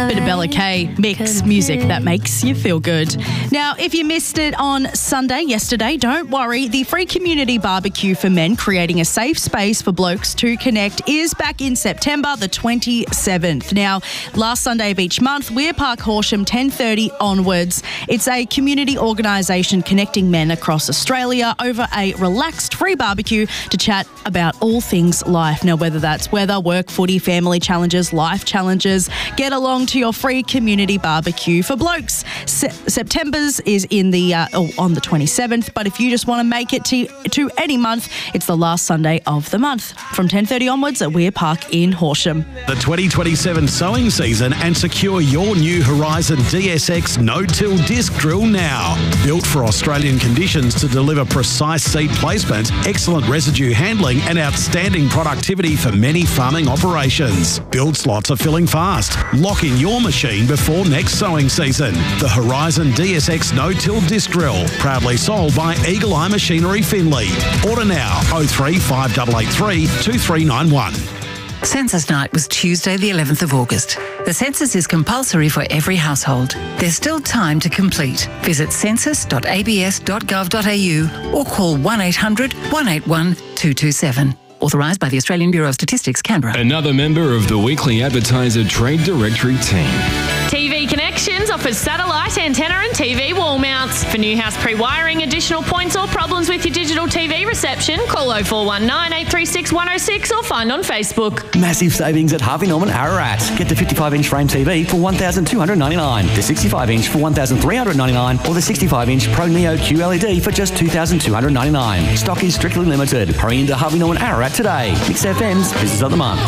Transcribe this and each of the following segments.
Bit of Bella K mix music that makes you feel good. Now, if you missed it on Sunday, yesterday, don't worry. The free community barbecue for men, creating a safe space for blokes to connect, is back in September the 27th. Now, last Sunday of each month, Weir Park, Horsham, 10:30 onwards. It's a community organisation connecting men across Australia over a relaxed free barbecue to chat about all things life. Now, whether that's weather, work, footy, family challenges, life challenges, get along to your free community barbecue for blokes. September's is in the on the 27th, but if you just want to make it to any month, it's the last Sunday of the month from 10:30 onwards at Weir Park in Horsham. The 2027 sowing season, and secure your new Horizon DSX no-till disc drill now. Built for Australian conditions to deliver precise seed placement, excellent residue handling and outstanding productivity for many farming operations. Build slots are filling fast. Lock in your machine before next sowing season. The Horizon DSX no-till disc drill, proudly sold by Eagle Eye Machinery Finley. Order now 03 5883 2391. Census night was Tuesday the 11th of August. The census is compulsory for every household. There's still time to complete. Visit census.abs.gov.au or call 1800 181 227. Authorised by the Australian Bureau of Statistics, Canberra. Another member of the Weekly Advertiser Trade Directory team. TV Connections offers satellite, antenna and TV wall mounts. For new house pre-wiring, additional points or problems with your digital TV reception, call 0419 836 106 or find on Facebook. Massive savings at Harvey Norman Ararat. Get the 55-inch frame TV for $1,299, the 65-inch for $1,399 or the 65-inch Pro Neo QLED for just $2,299. Stock is strictly limited. Hurry into Harvey Norman Ararat today. Mix FM's Business of the Month.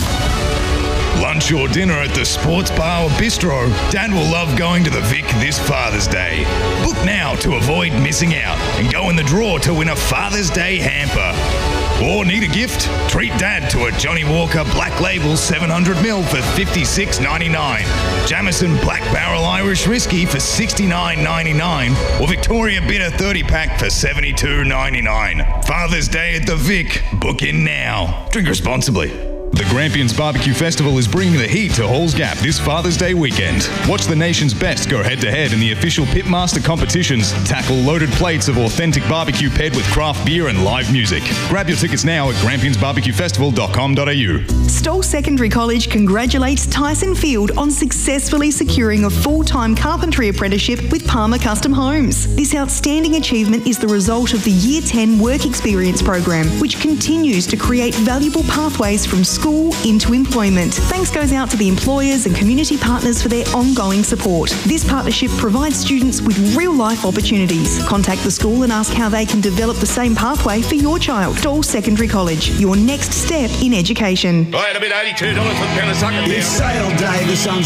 Lunch or dinner at the Sports Bar or Bistro, Dad will love going to the Vic this Father's Day. Book now to avoid missing out and go in the draw to win a Father's Day hamper. Or need a gift? Treat Dad to a Johnny Walker Black Label 700ml for $56.99, Jameson Black Barrel Irish Whiskey for $69.99, or Victoria Bitter 30-pack for $72.99. Father's Day at the Vic. Book in now. Drink responsibly. The Grampians Barbecue Festival is bringing the heat to Halls Gap this Father's Day weekend. Watch the nation's best go head-to-head in the official Pitmaster competitions. Tackle loaded plates of authentic barbecue paired with craft beer and live music. Grab your tickets now at grampiansbarbecuefestival.com.au. Stoll Secondary College congratulates Tyson Field on successfully securing a full-time carpentry apprenticeship with Palmer Custom Homes. This outstanding achievement is the result of the Year 10 Work Experience program, which continues to create valuable pathways from school into employment. Thanks goes out to the employers and community partners for their ongoing support. This partnership provides students with real-life opportunities. Contact the school and ask how they can develop the same pathway for your child. Stoll Secondary College, your next step in education. Right, a bit $82 for Penasaka. It's sale day. The sun's